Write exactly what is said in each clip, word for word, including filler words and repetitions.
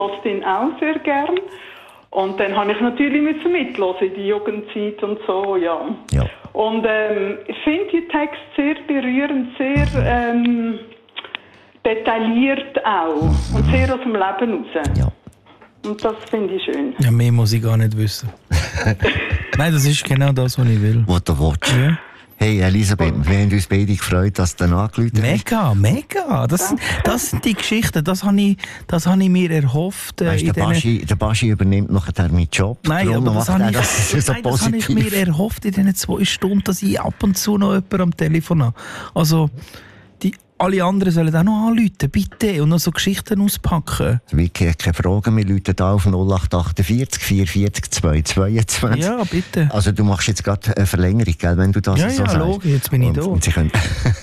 höre ihn auch sehr gern. Und dann habe ich natürlich müssen mithören in die Jugendzeit und so, ja. ja. Und ähm, ich finde die Texte sehr berührend, sehr ähm, detailliert auch mhm. und sehr aus dem Leben raus. Ja. Und das finde ich schön. Ja, mehr muss ich gar nicht wissen. Nein, das ist genau das, was ich will. Was du willst. Ja. Hey Elisabeth, wir haben uns beide gefreut, dass du angerufen hast. Mega, mega. Das, das sind die Geschichten, das habe ich, das habe ich mir erhofft. Äh, weißt, der, Baschi, der Baschi übernimmt nachher meinen Job. Nein, aber das habe ich, das so nein, das habe ich mir erhofft in diesen zwei Stunden, dass ich ab und zu noch jemanden am Telefon habe. Also, die, alle anderen sollen auch noch anrufen, bitte, und noch so Geschichten auspacken. Wirklich, keine Frage, wir rufen hier auf null acht achtundvierzig vierundvierzig zweihundertzweiundzwanzig. Ja, bitte. Also du machst jetzt gerade eine Verlängerung, gell, wenn du das ja, so ja, sagst. Ja, logisch, jetzt bin ich da. Und sie können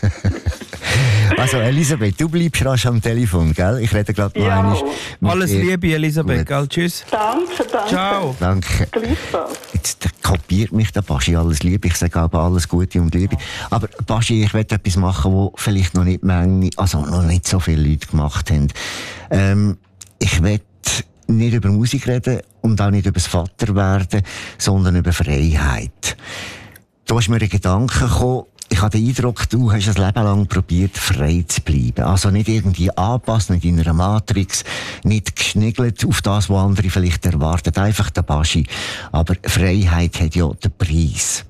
also Elisabeth, du bleibst rasch am Telefon, gell? Ich rede gerade noch ja. einmal. Alles dir. Liebe, Elisabeth, gell? Tschüss. Danke, danke. Ciao. Danke. Gleichfalls. Jetzt kopiert mich der Baschi alles Liebe. Ich sage aber alles Gute und Liebe. Aber Baschi, ich will etwas machen, wo vielleicht noch nicht Menge, also noch nicht so viele Leute gemacht haben. Ähm, ich will nicht über Musik reden und auch nicht über das Vaterwerden, sondern über Freiheit. Da ist mir ein Gedanke gekommen. Ich habe den Eindruck, du hast ein Leben lang probiert, frei zu bleiben. Also nicht irgendwie anpassen, nicht in einer Matrix, nicht geschniggelt auf das, was andere vielleicht erwarten. Einfach der Baschi. Aber Freiheit hat ja den Preis.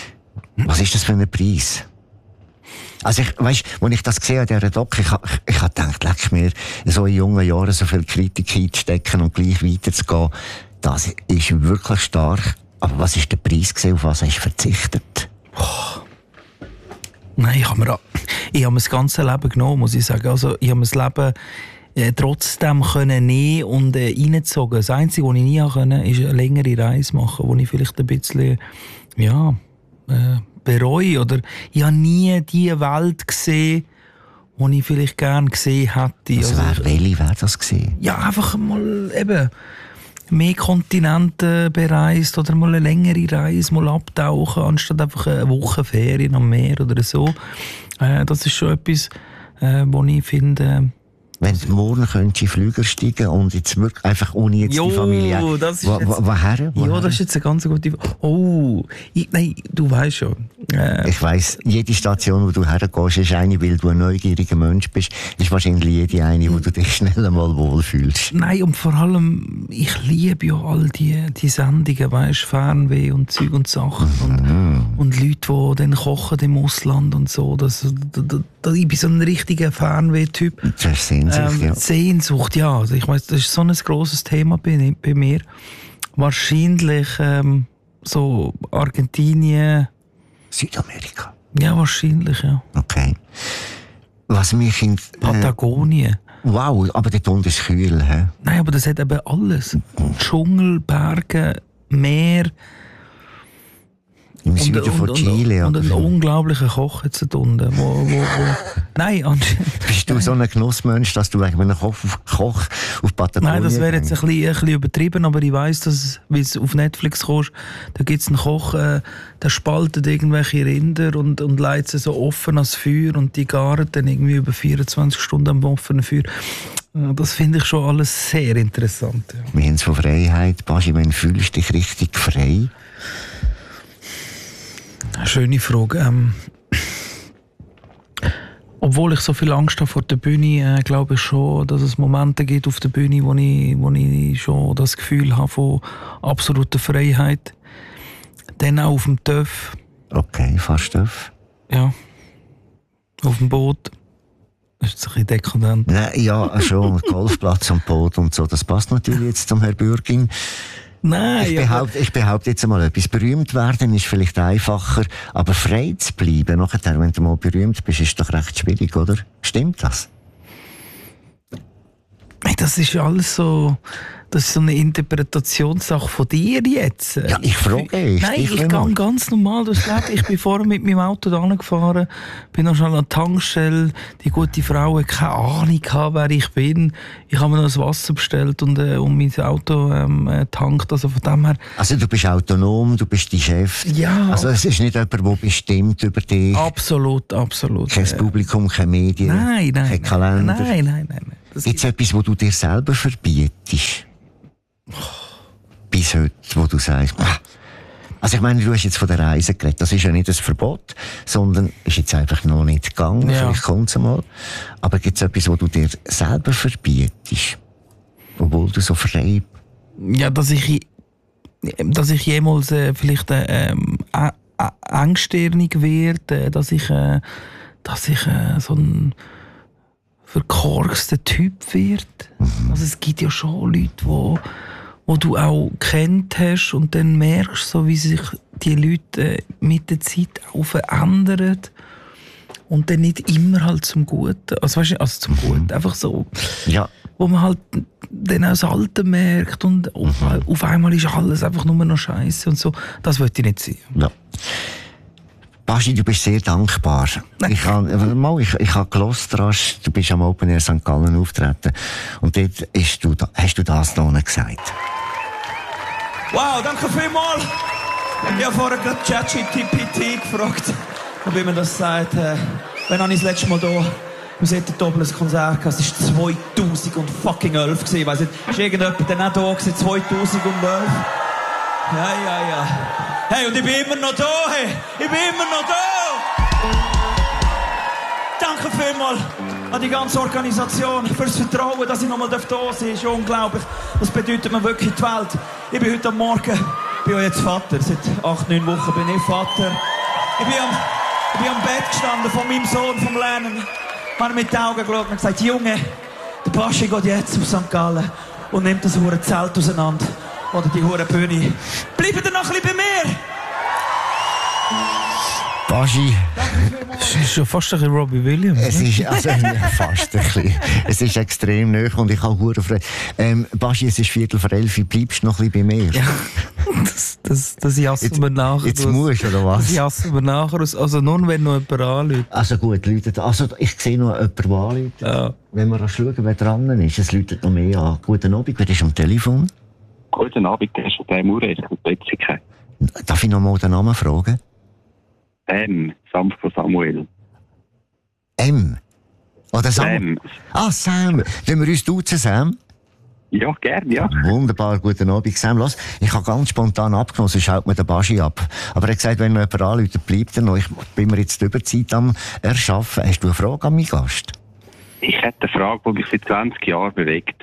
Was ist das für ein Preis? Also ich, weißt, als ich das gesehen habe, dieser Doc, ich, ich, ich habe gedacht, leck mir, so in jungen Jahren so viel Kritik einzustecken und gleich weiterzugehen, das ist wirklich stark. Aber was ist der Preis gewesen, auf was hast du verzichtet? Oh. Nein, ich habe mir, ich habe mir das ganze Leben genommen, muss ich sagen. Also, ich habe mir das Leben äh, trotzdem können nehmen und äh, reingezogen. Das Einzige, was ich nie konnte, ist eine längere Reise machen, wo ich vielleicht ein bisschen, ja, äh, bereue. Oder ich habe nie die Welt gesehen, die ich vielleicht gerne gesehen hätte. Was wäre, also, welche wäre das gewesen? Ja, einfach mal eben mehr Kontinente bereist oder mal eine längere Reise, mal abtauchen, anstatt einfach eine Woche Ferien am Meer oder so. Äh, das ist schon etwas, äh, wo ich finde... Wenn du morgen könntest in Flüger steigen und jetzt wirklich einfach ohne jetzt jo, die Familie... Das ist wo, jetzt, wo, woher? Ja, das ist jetzt eine ganz gute... Oh, ich, nein, du weißt schon. Äh, ich weiss, jede Station, wo du hergehst, ist eine, weil du ein neugieriger Mensch bist, ist wahrscheinlich jede eine, wo du dich schnell einmal wohlfühlst. Nein, und vor allem, ich liebe ja all die, die Sendungen, weißt, Fernweh und Zeug und Sachen. Mhm. Und, und Leute, die dann kochen im Ausland und so. Das, da, da, da, ich bin so ein richtiger Fernweh-Typ. Das ist Sehnsucht, ähm, ja. Sehnsucht, ja. Also ich weiss, das ist so ein grosses Thema bei, bei mir. Wahrscheinlich ähm, so Argentinien. Südamerika. Ja, wahrscheinlich, ja. Okay. Was mich in... Äh, Patagonien. Wow, aber dort unten ist kühl, hä? Nein, aber das hat eben alles. Dschungel, Berge, Meer. Im Süden und, von und, Chile. Und, und einen unglaublichen Koch jetzt dort unten. Wo, wo, wo. Nein, anscheinend. Bist du so ein Genussmensch, dass du eigentlich einen Koch, Koch auf Patagonien... Nein, das wäre jetzt ein bisschen, ein bisschen übertrieben, aber ich weiss, dass, weil du auf Netflix kommst, da gibt es einen Koch, äh, der spaltet irgendwelche Rinder und, und leitet sie so offen ans Feuer und die garen dann irgendwie über vierundzwanzig Stunden am offenen Feuer. Das finde ich schon alles sehr interessant. Ja. Wir haben es von Freiheit. Baschi, wann fühlst du dich richtig frei? Schöne Frage. Ähm, obwohl ich so viel Angst habe vor der Bühne, äh, glaube ich schon, dass es Momente gibt auf der Bühne, wo ich, wo ich schon das Gefühl habe von absoluter Freiheit. Dann auch auf dem Töff. Okay, fast Töff. Ja. Auf dem Boot. Das ist ein bisschen dekadent. Nein, ja, schon. Golfplatz und Boot und so. Das passt natürlich jetzt zum Herrn Bürgin. Nein, ich, behaupte, ich behaupte jetzt einmal etwas. Berühmt werden ist vielleicht einfacher, aber frei zu bleiben, nachher, wenn du mal berühmt bist, ist doch recht schwierig, oder? Stimmt das? Das ist alles so, das ist so eine Interpretationssache von dir jetzt. Ja, ich frage dich. Nein, ich, ich gehe ganz normal durchs Leben. Ich bin vorher mit meinem Auto da gefahren, bin noch schnell an der Tankstelle. Die gute Frau hat keine Ahnung gehabt, wer ich bin. Ich habe mir noch das Wasser bestellt und, äh, und mein Auto ähm, tankt. Also von dem her. Also du bist autonom, du bist dein Chef. Ja. Also es ist nicht jemand, der bestimmt über dich. Absolut, absolut. Kein Publikum, keine Medien, nein, nein, kein Kalender. Nein, nein, nein. nein. Gibt es etwas, wo du dir selber verbietest? Bis heute, wo du sagst, also ich meine, du hast jetzt von der Reise geredet, das ist ja nicht ein Verbot, sondern ist jetzt einfach noch nicht gegangen, ja. Vielleicht kommt es mal. Aber gibt es etwas, wo du dir selber verbietest? Obwohl du so frei... Ja, dass ich, dass ich jemals äh, vielleicht äh, äh, engstirnig werde, dass ich, äh, dass ich äh, so ein verkorkster Typ wird. Mhm. Also es gibt ja schon Leute, wo, wo du auch kennt hast und dann merkst so, wie sich die Leute mit der Zeit auch verändern und dann nicht immer halt zum Guten. Also weißt du, also zum Guten, mhm. einfach so. Ja. Wo man halt dann auch das Alte merkt und auf, mhm. auf einmal ist alles einfach nur noch Scheiße und so. Das wollte ich nicht sehen. Ja. Baschi, du bist sehr dankbar. Nein. Ich habe mal, ich, ich habe gehört, du bist am Open Air Sankt Gallen auftreten und dort hast du, hast du das noch gesagt. Wow, danke vielmals. Ich habe vorher gerade ChatGPT gefragt, wie man das sagt. Wann habe ich das letzte Mal hier im Settentobel ein Konzert gehabt? Es war zweitausendelf gewesen. Ich weiss nicht, ist irgendjemand dann auch da gewesen? zweitausendelf? Ja, ja, ja. Hey, und ich bin immer noch da, hey. Ich bin immer noch da. Danke vielmals an die ganze Organisation fürs Vertrauen, dass ich nochmal da sein darf. Das ist unglaublich. Das bedeutet mir wirklich die Welt. Ich bin heute Morgen, bin ja jetzt Vater. Seit acht, neun Wochen bin ich Vater. Ich bin am, ich bin am Bett gestanden von meinem Sohn, vom Lernen. Ich habe mit den Augen geschaut und gesagt, Junge, der Baschi geht jetzt auf Sankt Gallen und nimmt das hure Zelt auseinander. Oder die hure Bühne. Bleibt ihr noch ein bisschen bei mir? Baschi. Es ist schon fast ein bisschen Robbie Williams. Es ist, also, fast ein bisschen. Es ist extrem nahe und ich habe hure Freude. Ähm, Baschi, es ist Viertel vor elf, bleibst du noch ein bisschen bei mir? Ja, das, das, das jassen wir nachher. Jetzt musst du, oder was? Das jassen wir nachher aus. Also nur, wenn noch jemand anruft. Also gut, Leute, also ich sehe noch jemanden, der anruft. Ja. Wenn wir schauen, wer dran ist, es läutet noch mehr an. Guten Abend, wer ist am Telefon? Guten Abend, der ist der Mure, ich bin plötzlich. Darf ich noch mal den Namen fragen? M, Sam von Samuel. M? Oder Sam? Sam. Ah, Sam. Wollen wir uns duzen, Sam? Ja, gerne, ja. Wunderbar, guten Abend, Sam. Lass, ich habe ganz spontan abgenommen, sonst haut mir der Baschi ab. Aber er hat gesagt, wenn noch jemand anruft, bleibt er noch. Ich bin mir jetzt die Überzeit am Erschaffen. Hast du eine Frage an meinen Gast? Ich hätte eine Frage, die mich seit zwanzig Jahren bewegt.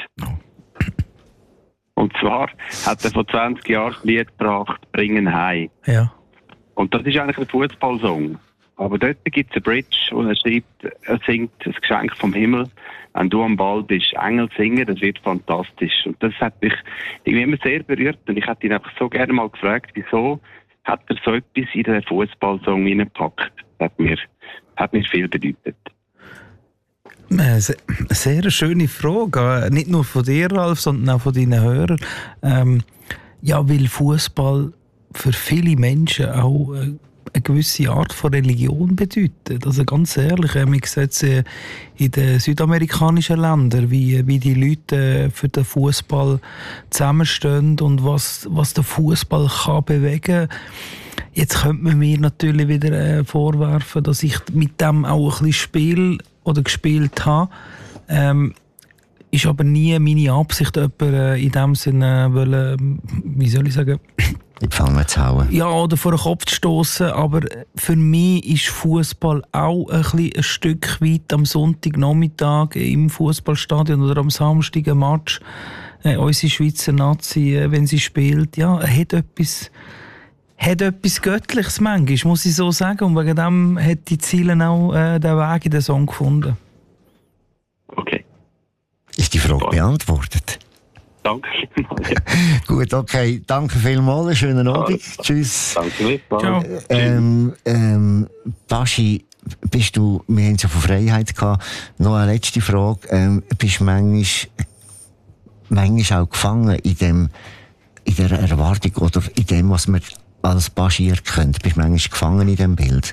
Und zwar hat er vor zwanzig Jahren das Lied gebracht, «Bringen heim». Ja. Und das ist eigentlich ein Fußballsong. Aber dort gibt es eine Bridge, wo er schreibt, er singt «Das Geschenk vom Himmel». Wenn du am Ball bist, Engel singen, das wird fantastisch. Und das hat mich irgendwie immer sehr berührt. Und ich hätte ihn einfach so gerne mal gefragt, wieso hat er so etwas in den Fußballsong hineingepackt? Das hat mir, hat mir viel bedeutet. Eine sehr schöne Frage. Nicht nur von dir, Ralf, sondern auch von deinen Hörern. Ähm, ja, weil Fußball für viele Menschen auch eine gewisse Art von Religion bedeutet. Also ganz ehrlich, man sieht es in den südamerikanischen Ländern, wie, wie die Leute für den Fußball zusammenstehen und was, was der Fußball kann bewegen. Jetzt könnte man mir natürlich wieder vorwerfen, dass ich mit dem auch ein bisschen spiele oder gespielt habe. Ähm, ist aber nie meine Absicht, jemanden in dem Sinne wollen, wie soll ich sagen, die Pfanne zu hauen. Ja, oder vor den Kopf zu stossen. Aber für mich ist Fußball auch ein, bisschen ein Stück weit am Sonntagnachmittag im Fußballstadion oder am Samstag ein Match. Äh, unsere Schweizer Nazi, äh, wenn sie spielt, ja, hat etwas, hat etwas Göttliches manchmal, muss ich so sagen. Und wegen dem hat die Ziele auch äh, den Weg in den Song gefunden. Okay. Ist die Frage beantwortet? Danke vielmals. Ja. Gut, okay. Danke vielmals. Schönen Abend. Ja, Tschüss. Danke vielmals. Ähm, ähm, Baschi, bist du, wir haben es ja von Freiheit gehabt. Noch eine letzte Frage. Ähm, bist du manchmal manchmal auch gefangen in dem, in der Erwartung oder in dem, was man als Baschi erkennt? Bist du manchmal gefangen in dem Bild?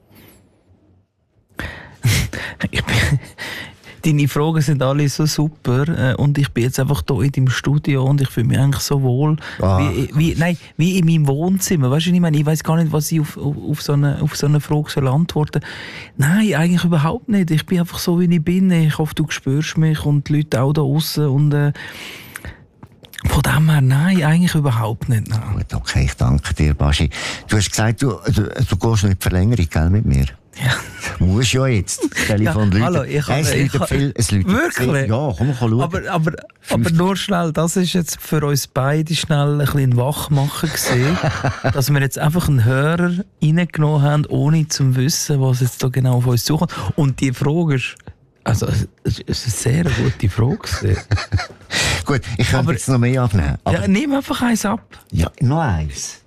Ich bin, deine Fragen sind alle so super äh, und ich bin jetzt einfach hier in deinem Studio und ich fühle mich eigentlich so wohl, Ah. wie, wie, nein, wie in meinem Wohnzimmer. Weißt du, ich meine, ich weiß gar nicht, was ich auf, auf, auf, so eine, auf so eine Frage soll antworten. Nein, eigentlich überhaupt nicht. Ich bin einfach so, wie ich bin. Ich hoffe, du spürst mich und die Leute auch da draussen und äh, von dem her, nein, eigentlich überhaupt nicht. Nein. Gut, okay, ich danke dir, Baschi. Du hast gesagt, du, du, du gehst nicht Verlängerung, gell, mit mir? Ja. Du musst ja jetzt. Das Telefon Ja, läutet. hallo, ich Nein, habe- es ich läutet habe- viel, es läutet Wirklich? viel. Ja, komm, komm schauen. Aber, aber, aber nur schnell, das ist jetzt für uns beide schnell ein bisschen Wachmachen gewesen, dass wir jetzt einfach einen Hörer reingenommen haben, ohne zu wissen, was jetzt da genau auf uns zukommt. Und die Frage ist, also, es ist eine sehr gute Frage gewesen. Gut, ich könnte Aber- jetzt noch mehr abnehmen. Aber, Ja, nimm einfach eins ab. ja, noch eins.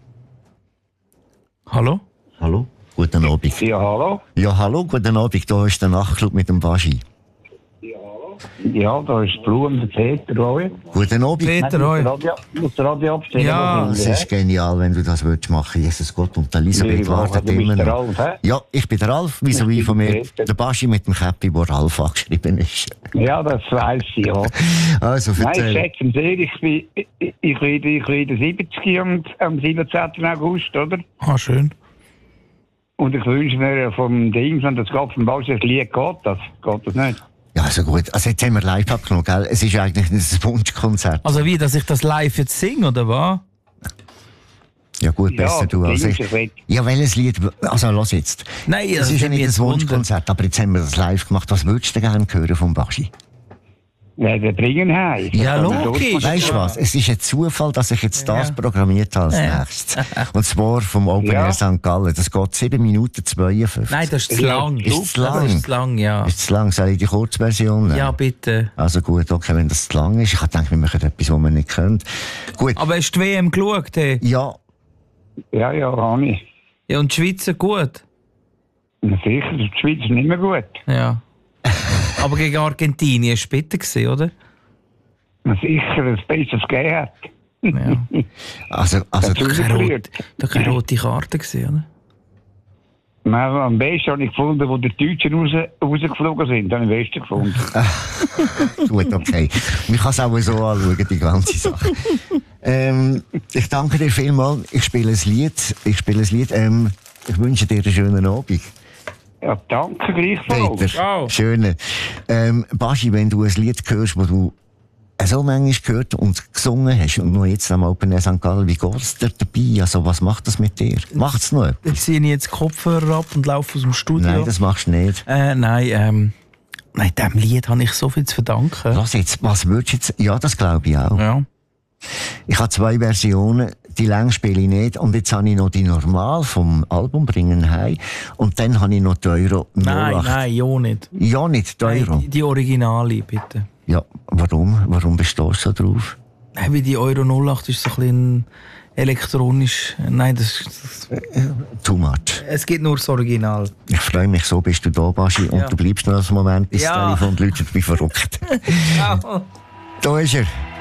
Hallo? Hallo? Guten Abend. Ja, hallo? Ja, hallo, guten Abend. Da ist der Nachtclub mit dem Baschi. Ja, da ist Blumen, der Peter Roy. Guten Abend. Peter, Muss hoi. das Radio, muss das Radio abstellen? Ja, was Es will, ist genial, wenn du das willst machen. Jesus Gott, und Elisabeth Ja, wartet du bist immer der noch. Ralf, hä? Ja, ich bin der Ralf, wie wie von mir. Peter. Der Baschi mit dem Käppi, wo Ralf angeschrieben ist. hä? Ja, das weiss ich, ja. Also, Nein, ich erzähl. schätze ihn sehr. Ich bin, ich, ich werde, ich werde siebzig am, am siebenzehnten August, oder? Ah, schön. Und ich wünsche mir vom Ding, wenn das geht, vom Ball, das Lied geht das. Geht das nicht? Ja, also gut. Also jetzt haben wir live abgenommen, gell? Es ist eigentlich ein Wunschkonzert. Also wie, dass ich das live jetzt singe, oder was? Ja gut, Ja, besser du als Dings, ich. ich will- Ja, welches Lied? Also los jetzt. Nein, Es das ist ja nimmt mich nicht ein jetzt Wunder. Wunschkonzert, aber jetzt haben wir das live gemacht. Was würdest du gerne hören vom Baschi? Ja, wir bringen heim. Ja, Das kann man logisch. durch- Weißt du was? Es ist ein Zufall, dass ich jetzt das Ja. programmiert habe als Ja. nächstes. Und zwar vom Open Ja. Air Sankt Gallen. Das geht sieben Minuten zweiundfünfzig. Nein, das ist zu Ja, lang. ist zu lang. Das ist zu lang, ja. Ist zu lang? Soll ich die Kurzversion nehmen? Ja, bitte. Also gut, okay, wenn das zu lang ist. Ich habe gedacht, wir machen etwas, was wir nicht können. Gut, Aber hast du die W M geschaut? Hey? ja, Ja, ja, habe ich. Ja, und die Schweizer gut? Na sicher, die Schweiz ist nicht mehr gut. Ja. Aber gegen Argentinien war es bitter gewesen, oder? Na sicher, das Bestes gegeben hat. Ja. also, also Das ist Keine verliert. rote, da keine rote Karte gewesen, oder? Nein, am besten habe ich gefunden, wo die Deutschen raus, rausgeflogen sind. Dann habe ich am besten gefunden. gut, okay. Man kann es auch so anschauen, die ganze Sache. ähm, ich danke dir vielmals. Ich spiele ein Lied. Ich spiele ein Lied. Ähm, ich wünsche dir einen schönen Abend. Ja, danke gleichfalls. Peter, Wow. schöne. Ähm, Baschi, wenn du ein Lied hörst, das du so manchmal gehört und gesungen hast und noch jetzt am Open Air Sankt Gallen, wie geht es dir dabei? Also, was macht das mit dir? Macht es noch etwas? Jetzt ziehe ich jetzt die Kopfhörer ab und laufe aus dem Studio. Nein, das machst du nicht. äh, nein, ähm, nein, diesem Lied habe ich so viel zu verdanken. Lass jetzt, was würdest du jetzt? Ja, das glaube ich auch. Ja. Ich habe zwei Versionen, die lang spiele ich nicht. Und jetzt habe ich noch die Normal vom Album Bringen heim. Und dann habe ich noch die Euro Nein, null acht. nein, ja nicht. Ja, nicht die Euro. Nein, die, die Originale, bitte. Ja, warum? Warum bist du so drauf? Nein, weil die Euro null acht ist so ein bisschen elektronisch. Nein, das, das, Too much. es gibt nur das Original. Ich freue mich, so bist du da, Baschi. Und Ja. du bleibst noch einen Moment, bis Ja. das Telefon läutet wie verrückt. Ja. Da ist er.